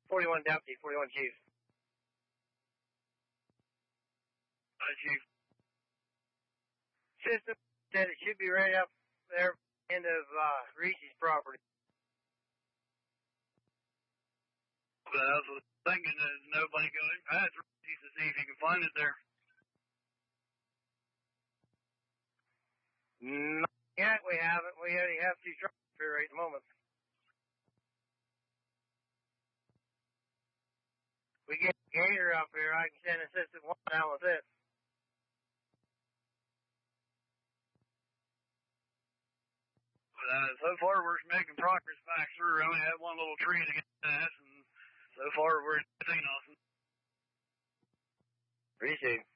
41 Deputy, 41 Chief. Hi, Chief. System said it should be right up there, end of Reese's property. But I was thinking that nobody going past Reese's to see if you can find it there. Not yet, we haven't. We only have 2 trucks here right at the moment. We get a gator up here, I can send Assistant 1 down with it. But so far we're making progress back through. I only had one little tree to get past, and so far we're in St. Austin. Appreciate it.